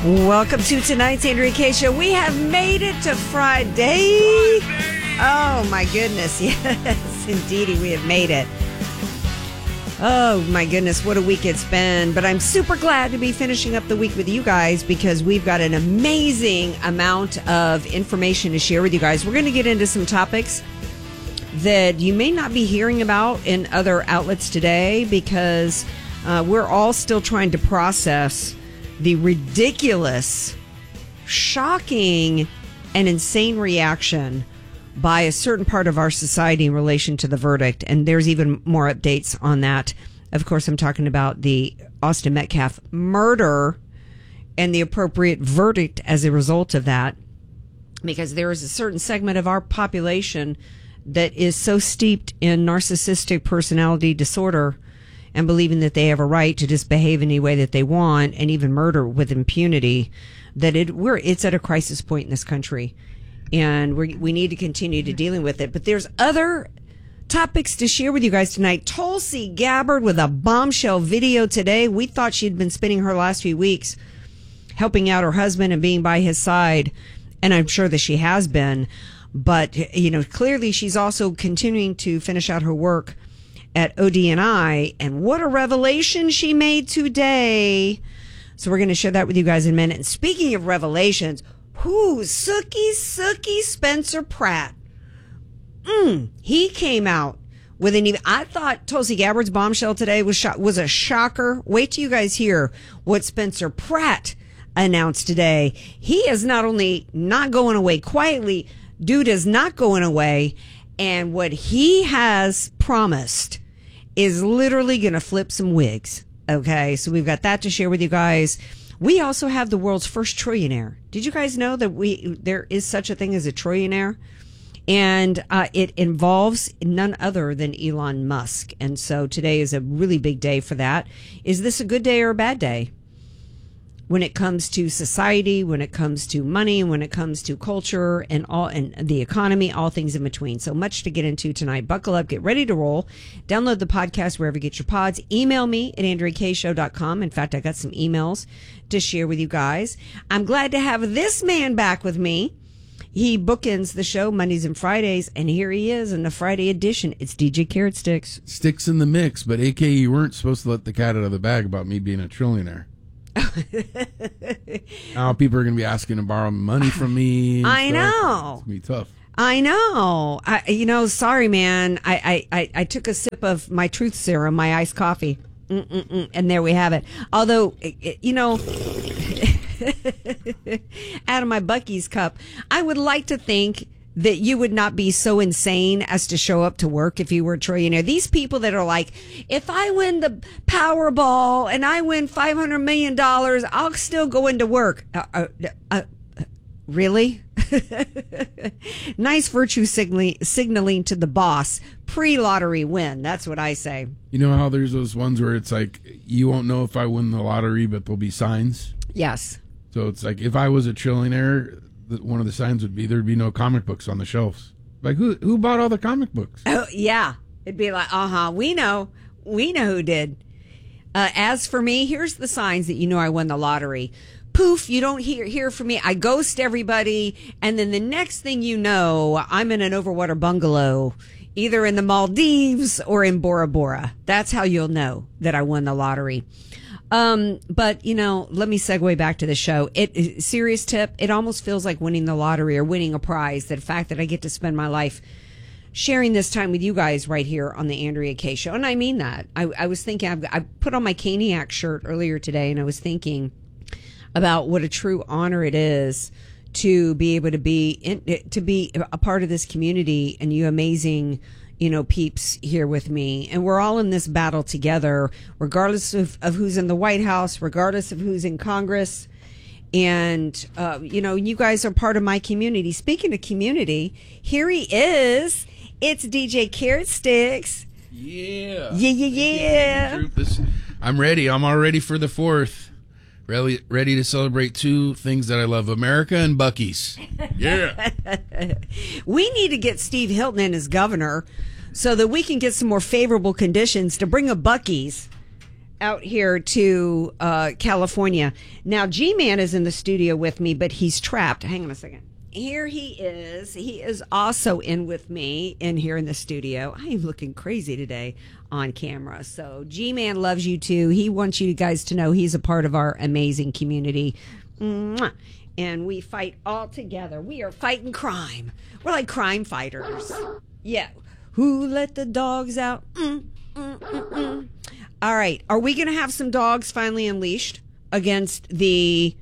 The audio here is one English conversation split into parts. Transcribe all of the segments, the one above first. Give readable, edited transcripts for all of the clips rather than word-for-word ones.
Welcome to tonight's Andrea Kaye Show. We have made it to Friday. Oh, my goodness. Yes, indeedy, we have made it. Oh, my goodness, what a week it's been. But I'm super glad to be finishing up the week with you guys because we've got an amazing amount of information to share with you guys. We're going to get into some topics that you may not be hearing about in other outlets today because we're all still trying to process the ridiculous, shocking, and insane reaction by a certain part of our society in relation to the verdict. And there's even more updates on that. Of course, I'm talking about the Austin Metcalf murder and the appropriate verdict as a result of that, because there is a certain segment of our population that is so steeped in narcissistic personality disorder and believing that they have a right to just behave any way that they want and even murder with impunity, that it's at a crisis point in this country. And we need to continue to dealing with it. But there's other topics to share with you guys tonight. Tulsi Gabbard with a bombshell video today. We thought she'd been spending her last few weeks helping out her husband and being by his side. And I'm sure that she has been. But, clearly she's also continuing to finish out her work at ODNI, and what a revelation she made today. So we're going to share that with you guys in a minute. And speaking of revelations, Sookie Spencer Pratt. He came out with I thought Tulsi Gabbard's bombshell today was a shocker. Wait till you guys hear what Spencer Pratt announced today. He is not only not going away quietly, dude is not going away, and what he has promised is literally going to flip some wigs. Okay, so we've got that to share with you guys. We also have the world's first trillionaire. Did you guys know that there is such a thing as a trillionaire? And it involves none other than Elon Musk. And so today is a really big day for that. Is this a good day or a bad day? When it comes to society, when it comes to money, when it comes to culture and the economy, all things in between. So much to get into tonight. Buckle up, get ready to roll. Download the podcast wherever you get your pods. Email me at AndreaKayeShow.com. In fact, I got some emails to share with you guys. I'm glad to have this man back with me. He bookends the show Mondays and Fridays, and here he is in the Friday edition. It's DJ Carrot Sticks. Sticks in the mix, but AK, you weren't supposed to let the cat out of the bag about me being a trillionaire. Now people are going to be asking to borrow money from me. I know. It's going to be tough. I know. Sorry, man. I took a sip of my truth serum, my iced coffee. And there we have it. Although, out of my Buc-ee's cup, I would like to think that you would not be so insane as to show up to work if you were a trillionaire. These people that are like, if I win the Powerball and I win $500 million, I'll still go into work. Really? Nice virtue signaling to the boss. Pre-lottery win. That's what I say. You know how there's those ones where it's like, you won't know if I win the lottery, but there'll be signs? Yes. So it's like, if I was a trillionaire, one of the signs would be there'd be no comic books on the shelves. Like, who bought all the comic books? Oh, yeah. It'd be like, we know who did. As for me, here's the signs that you know I won the lottery. Poof, you don't hear from me. I ghost everybody. And then the next thing you know, I'm in an overwater bungalow, either in the Maldives or in Bora Bora. That's how you'll know that I won the lottery. But, let me segue back to the show. Serious tip, it almost feels like winning the lottery or winning a prize. The fact that I get to spend my life sharing this time with you guys right here on the Andrea Kaye Show. And I mean that. I was thinking, I put on my Caniac shirt earlier today, and I was thinking about what a true honor it is to be able to be a part of this community and you amazing peeps here with me. And we're all in this battle together, regardless of who's in the White House, regardless of who's in Congress. And, you guys are part of my community. Speaking of community, here he is. It's DJ Carrot Sticks. Yeah. Yeah. I'm ready. I'm all ready for the 4th. Ready to celebrate two things that I love, America and Buc-ee's. Yeah. We need to get Steve Hilton in as governor so that we can get some more favorable conditions to bring a Buc-ee's out here to California. Now, G-Man is in the studio with me, but he's trapped. Hang on a second. Here he is. He is also in with me in here in the studio. I am looking crazy today on camera. So G-Man loves you too. He wants you guys to know he's a part of our amazing community. Mwah. And we fight all together. We are fighting crime. We're like crime fighters. Yeah. Who let the dogs out? All right. Are we going to have some dogs finally unleashed against the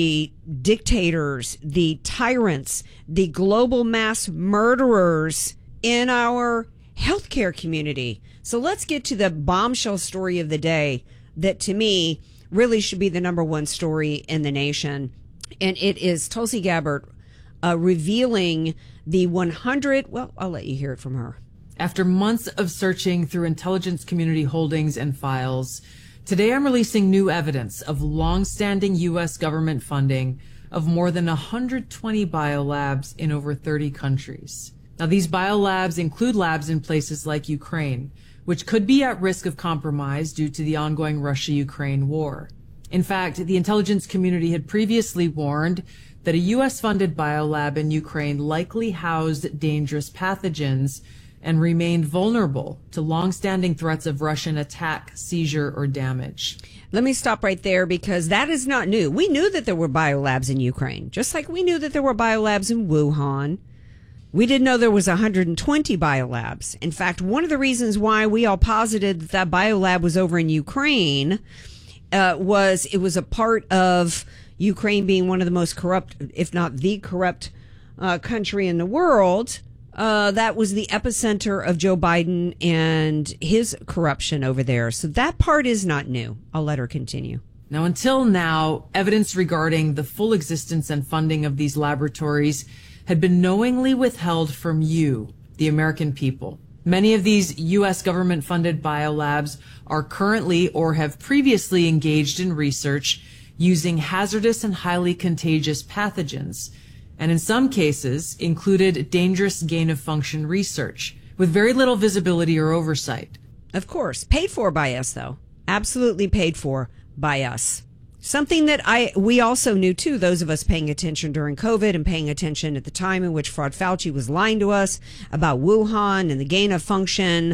dictators, the tyrants, the global mass murderers in our healthcare community? So let's get to the bombshell story of the day that, to me, really should be the number one story in the nation. And it is Tulsi Gabbard revealing the 100. Well, I'll let you hear it from her. After months of searching through intelligence community holdings and files, today I'm releasing new evidence of long-standing U.S. government funding of more than 120 biolabs in over 30 countries. Now, these biolabs include labs in places like Ukraine, which could be at risk of compromise due to the ongoing Russia-Ukraine war. In fact, the intelligence community had previously warned that a U.S.-funded biolab in Ukraine likely housed dangerous pathogens and remained vulnerable to long-standing threats of Russian attack, seizure, or damage. Let me stop right there because that is not new. We knew that there were biolabs in Ukraine, just like we knew that there were biolabs in Wuhan. We didn't know there was 120 biolabs. In fact, one of the reasons why we all posited that biolab was over in Ukraine was it was a part of Ukraine being one of the most corrupt, if not the corrupt country in the world. That was the epicenter of Joe Biden and his corruption over there. So that part is not new. I'll let her continue. Now, until now, evidence regarding the full existence and funding of these laboratories had been knowingly withheld from you, the American people. Many of these U.S. government-funded biolabs are currently or have previously engaged in research using hazardous and highly contagious pathogens, and in some cases included dangerous gain-of-function research with very little visibility or oversight. Of course, paid for by us, though. Absolutely paid for by us. Something that we also knew, too, those of us paying attention during COVID and paying attention at the time in which Fraud Fauci was lying to us about Wuhan and the gain of function.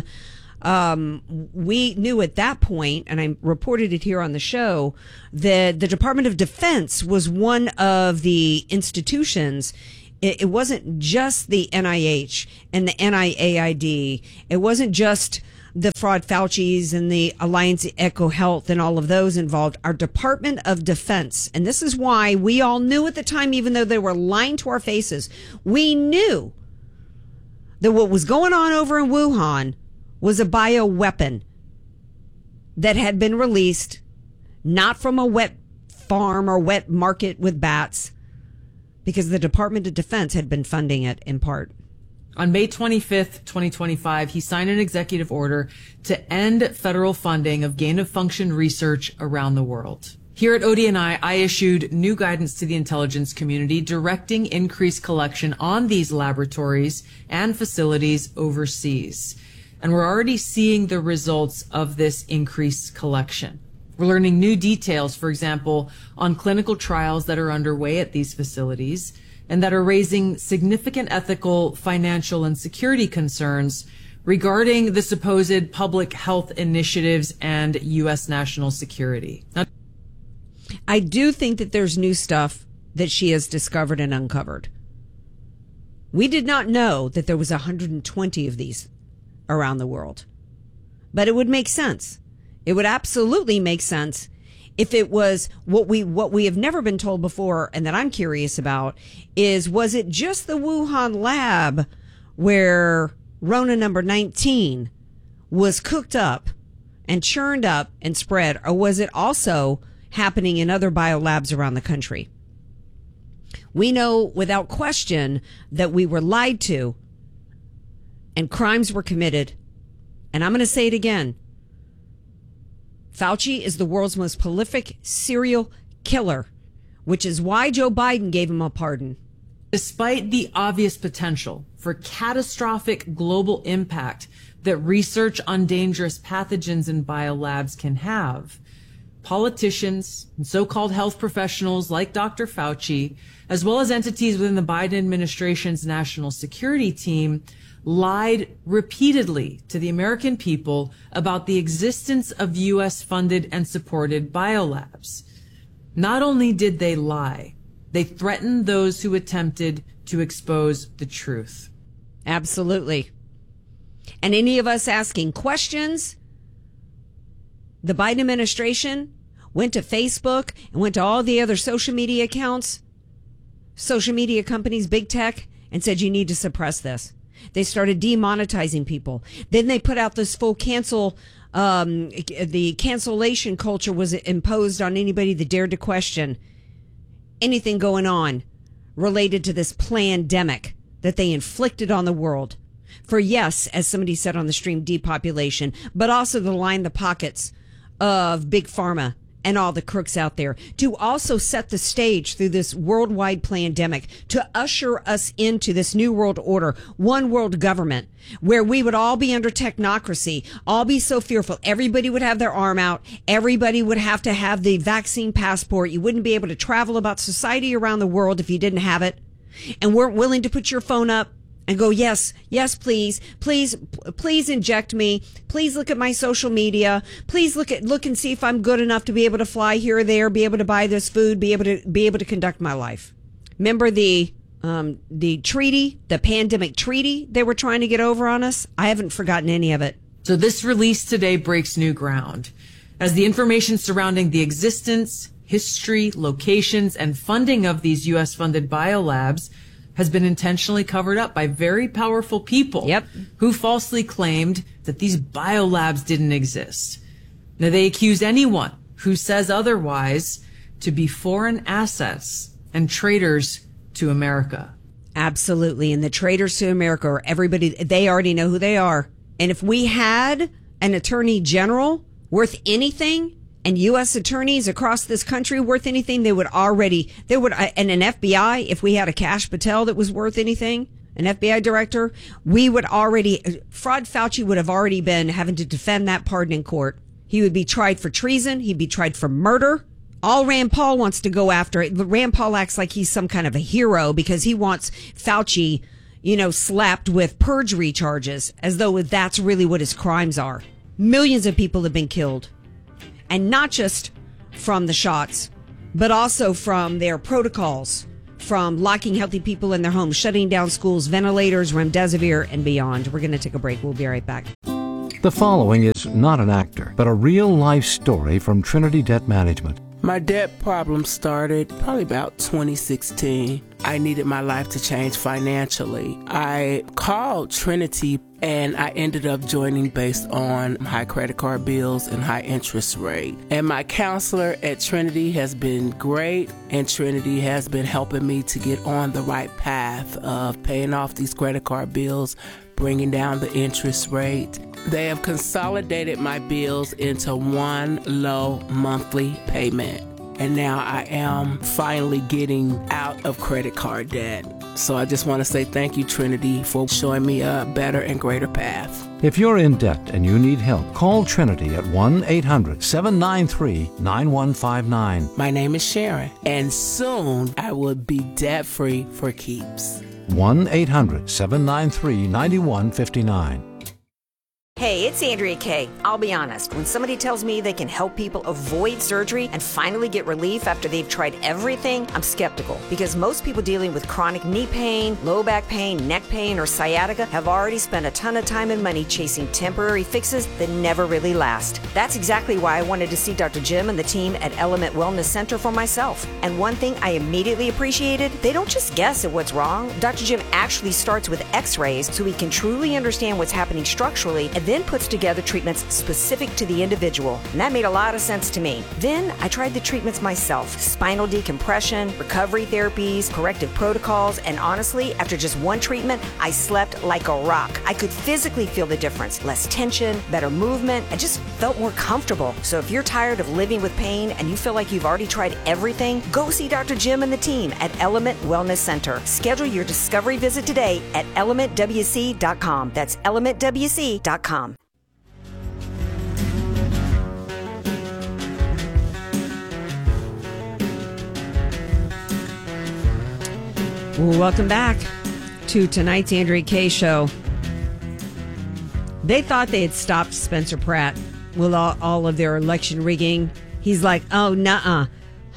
We knew at that point, and I reported it here on the show, that the Department of Defense was one of the institutions. It wasn't just the NIH and the NIAID. It wasn't just the Fraud Fauci's and the Alliance EcoHealth and all of those involved. Our Department of Defense. And this is why we all knew at the time, even though they were lying to our faces, we knew that what was going on over in Wuhan was a bioweapon that had been released, not from a wet farm or wet market with bats, because the Department of Defense had been funding it in part. On May 25th, 2025, he signed an executive order to end federal funding of gain-of-function research around the world. Here at ODNI, I issued new guidance to the intelligence community directing increased collection on these laboratories and facilities overseas. And we're already seeing the results of this increased collection. We're learning new details, for example, on clinical trials that are underway at these facilities and that are raising significant ethical, financial, and security concerns regarding the supposed public health initiatives and U.S. national security. Now, I do think that there's new stuff that she has discovered and uncovered. We did not know that there was 120 of these around the world, but it would make sense. It would absolutely make sense if it was what we have never been told before, and that I'm curious about is, was it just the Wuhan lab where Rona number 19 was cooked up and churned up and spread, or was it also happening in other biolabs around the country? We know without question that we were lied to and crimes were committed. And I'm going to say it again. Fauci is the world's most prolific serial killer, which is why Joe Biden gave him a pardon. Despite the obvious potential for catastrophic global impact that research on dangerous pathogens in biolabs can have, politicians and so-called health professionals like Dr. Fauci, as well as entities within the Biden administration's national security team, lied repeatedly to the American people about the existence of U.S.-funded and supported biolabs. Not only did they lie, they threatened those who attempted to expose the truth. Absolutely. And any of us asking questions, the Biden administration went to Facebook and went to all the other social media accounts, social media companies, big tech, and said, you need to suppress this. They started demonetizing people. Then they put out this full the cancellation culture was imposed on anybody that dared to question anything going on related to this pandemic that they inflicted on the world. For yes, as somebody said on the stream, depopulation, but also to line the pockets of big pharma and all the crooks out there, to also set the stage through this worldwide pandemic, to usher us into this new world order, one world government, where we would all be under technocracy, all be so fearful. Everybody would have their arm out. Everybody would have to have the vaccine passport. You wouldn't be able to travel about society around the world if you didn't have it, and weren't willing to put your phone up and go, yes, please inject me. Please look at my social media. Please look and see if I'm good enough to be able to fly here or there, be able to buy this food, be able to conduct my life. Remember the treaty, the pandemic treaty they were trying to get over on us? I haven't forgotten any of it. So this release today breaks new ground, as the information surrounding the existence, history, locations, and funding of these U.S.-funded biolabs has been intentionally covered up by very powerful people who falsely claimed that these biolabs didn't exist. Now, they accuse anyone who says otherwise to be foreign assets and traitors to America. Absolutely. And the traitors to America are everybody. They already know who they are. And if we had an attorney general worth anything, and U.S. attorneys across this country worth anything, and an FBI, if we had a Kash Patel that was worth anything, an FBI director, Fraud Fauci would have already been having to defend that pardon in court. He would be tried for treason. He'd be tried for murder. All Rand Paul wants to go after it. Rand Paul acts like he's some kind of a hero because he wants Fauci, slapped with perjury charges, as though that's really what his crimes are. Millions of people have been killed. And not just from the shots, but also from their protocols, from locking healthy people in their homes, shutting down schools, ventilators, remdesivir, and beyond. We're going to take a break. We'll be right back. The following is not an actor, but a real-life story from Trinity Debt Management. My debt problem started probably about 2016. I needed my life to change financially. I called Trinity and I ended up joining based on high credit card bills and high interest rate. And my counselor at Trinity has been great, and Trinity has been helping me to get on the right path of paying off these credit card bills, bringing down the interest rate. They have consolidated my bills into one low monthly payment. And now I am finally getting out of credit card debt. So I just want to say thank you, Trinity, for showing me a better and greater path. If you're in debt and you need help, call Trinity at 1-800-793-9159. My name is Sharon, and soon I will be debt-free for keeps. 1-800-793-9159. Hey, it's Andrea Kaye. I'll be honest, when somebody tells me they can help people avoid surgery and finally get relief after they've tried everything, I'm skeptical, because most people dealing with chronic knee pain, low back pain, neck pain, or sciatica have already spent a ton of time and money chasing temporary fixes that never really last. That's exactly why I wanted to see Dr. Jim and the team at Element Wellness Center for myself. And one thing I immediately appreciated, they don't just guess at what's wrong. Dr. Jim actually starts with x-rays so we can truly understand what's happening structurally and then puts together treatments specific to the individual, and that made a lot of sense to me. Then I tried the treatments myself: spinal decompression, recovery therapies, corrective protocols, and honestly, after just one treatment, I slept like a rock. I could physically feel the difference: less tension, better movement. I just felt more comfortable. So if you're tired of living with pain and you feel like you've already tried everything, go see Dr. Jim and the team at Element Wellness Center. Schedule your discovery visit today at elementwc.com. That's elementwc.com. Welcome back to tonight's Andrea Kaye Show. They thought they had stopped Spencer Pratt with all of their election rigging. He's like, oh, nuh-uh.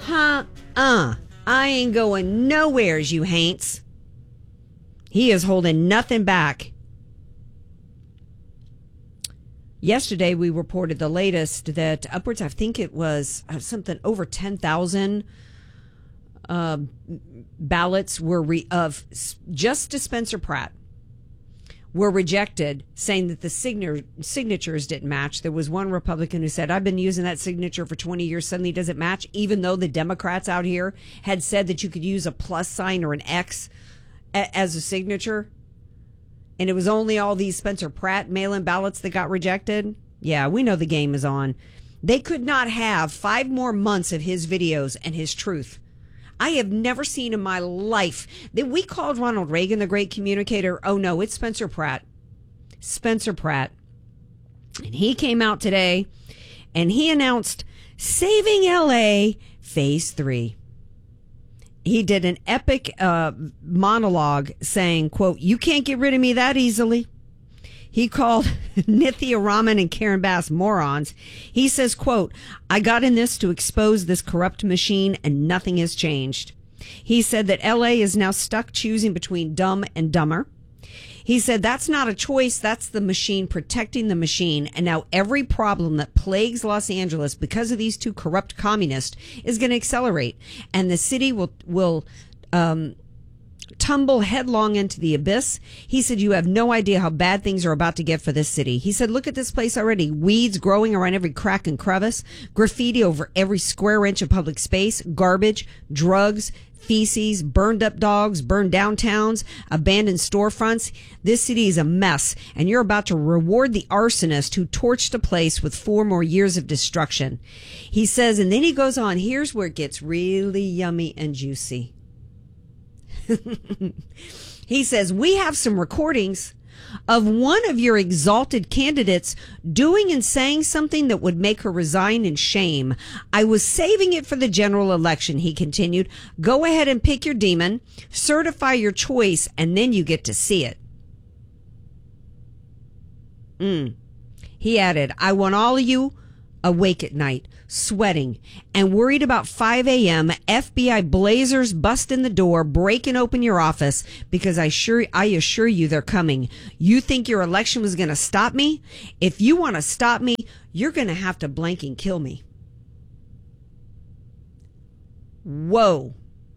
I ain't going nowheres, you haints. He is holding nothing back. Yesterday, we reported the latest that upwards, I think it was something over 10,000 ballots were just to Spencer Pratt were rejected, saying that the signatures didn't match. There was one Republican who said, I've been using that signature for 20 years, suddenly doesn't match, even though the Democrats out here had said that you could use a plus sign or an X as a signature. And it was only all these Spencer Pratt mail-in ballots that got rejected. Yeah, we know the game is on. They could not have 5 more months of his videos and his truth. I have never seen in my life that we called Ronald Reagan the great communicator. Oh, no, it's Spencer Pratt. Spencer Pratt. And he came out today and he announced Saving LA Phase 3. He did an epic monologue saying, quote, you can't get rid of me that easily. He called Nithya Raman and Karen Bass morons. He says, quote, I got in this to expose this corrupt machine and nothing has changed. He said that LA is now stuck choosing between dumb and dumber. He said that's not a choice. That's the machine protecting the machine. And now every problem that plagues Los Angeles because of these 2 corrupt communists is going to accelerate. And the city will tumble headlong into the abyss. He said, you have no idea how bad things are about to get for this city. He said, look at this place already. Weeds growing around every crack and crevice, graffiti over every square inch of public space, garbage, drugs, feces, burned up dogs, burned downtowns, abandoned storefronts. This city is a mess, and you're about to reward the arsonist who torched a place with 4 more years of destruction. He says, and then he goes on, here's where it gets really yummy and juicy. He says, we have some recordings of one of your exalted candidates doing and saying something that would make her resign in shame. I was saving it for the general election, he continued. Go ahead and pick your demon, certify your choice, and then you get to see it. He added, I want all of you awake at night, sweating, and worried about 5 a.m. FBI blazers bust in the door, breaking open your office, because I assure you they're coming. You think your election was going to stop me? If you want to stop me, you're going to have to blank and kill me. Whoa.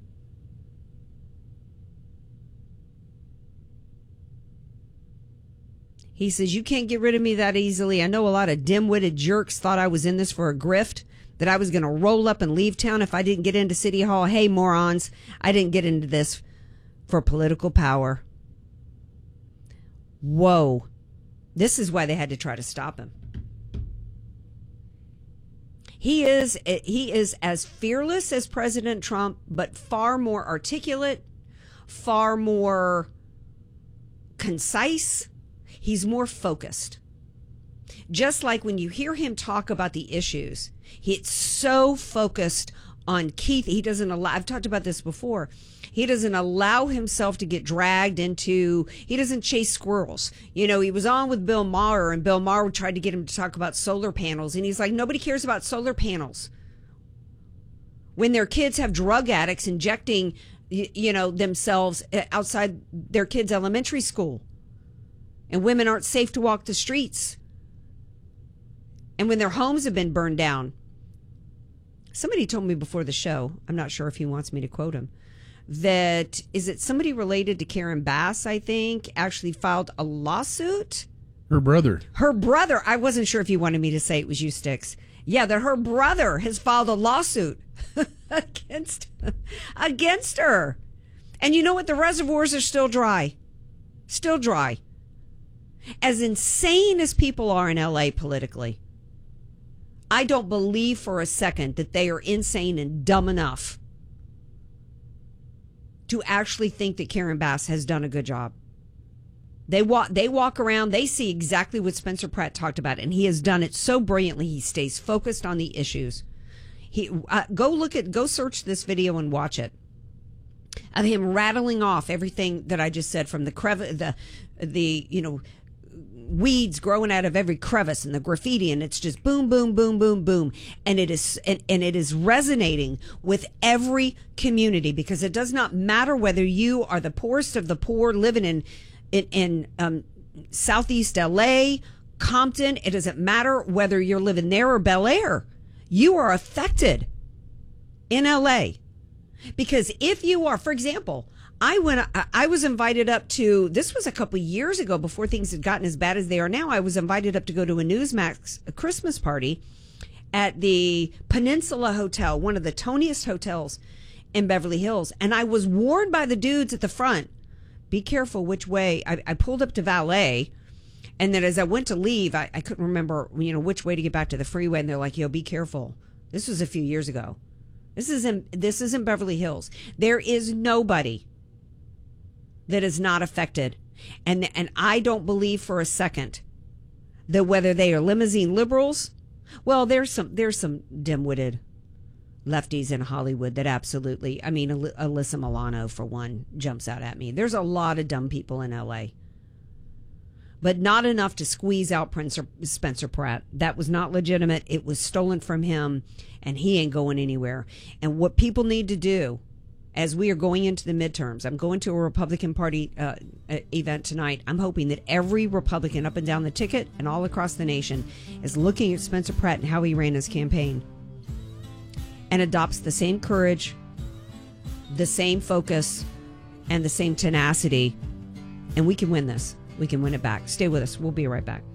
He says, you can't get rid of me that easily. I know a lot of dim-witted jerks thought I was in this for a grift, that I was going to roll up and leave town if I didn't get into City Hall. Hey, morons, I didn't get into this for political power. Whoa. This is why they had to try to stop him. He is as fearless as President Trump, but far more articulate, far more concise. He's more focused. Just like when you hear him talk about the issues, it's so focused on Keith. He doesn't allow, I've talked about this before, he doesn't allow himself to get dragged into, he doesn't chase squirrels. You know, he was on with Bill Maher, and Bill Maher tried to get him to talk about solar panels, and he's like, nobody cares about solar panels. When their kids have drug addicts injecting, themselves outside their kids' elementary school. And women aren't safe to walk the streets. And when their homes have been burned down. Somebody told me before the show, I'm not sure if he wants me to quote him, that, is it somebody related to Karen Bass, I think, actually filed a lawsuit? Her brother. Her brother. I wasn't sure if you wanted me to say it was you, Sticks. Yeah, that her brother has filed a lawsuit against her. And you know what? The reservoirs are still dry. Still dry. As insane as people are in LA politically, I don't believe for a second that they are insane and dumb enough to actually think that Karen Bass has done a good job. They walk around, they see exactly what Spencer Pratt talked about, and he has done it so brilliantly. He stays focused on the issues. Go search this video and watch it, of him rattling off everything that I just said, from the weeds growing out of every crevice and the graffiti, and it's just boom, boom, boom, boom, boom, and it is resonating with every community, because it does not matter whether you are the poorest of the poor living in Southeast LA, Compton. It doesn't matter whether you're living there or Bel Air. You are affected in LA, because if you are, for example, I was invited up to, this was a couple of years ago before things had gotten as bad as they are now. I was invited up to go to a Newsmax Christmas party at the Peninsula Hotel, one of the toniest hotels in Beverly Hills. And I was warned by the dudes at the front, be careful which way. I pulled up to valet, and then as I went to leave, I couldn't remember, which way to get back to the freeway. And they're like, yo, be careful. This was a few years ago. This is in Beverly Hills. There is nobody that is not affected. And I don't believe for a second that whether they are limousine liberals, well, there's some dim-witted lefties in Hollywood that absolutely, Alyssa Milano, for one, jumps out at me. There's a lot of dumb people in LA, but not enough to squeeze out Spencer Pratt. That was not legitimate. It was stolen from him, and he ain't going anywhere. And what people need to do, as we are going into the midterms, I'm going to a Republican Party event tonight. I'm hoping that every Republican up and down the ticket and all across the nation is looking at Spencer Pratt and how he ran his campaign, and adopts the same courage, the same focus, and the same tenacity. And we can win this. We can win it back. Stay with us. We'll be right back.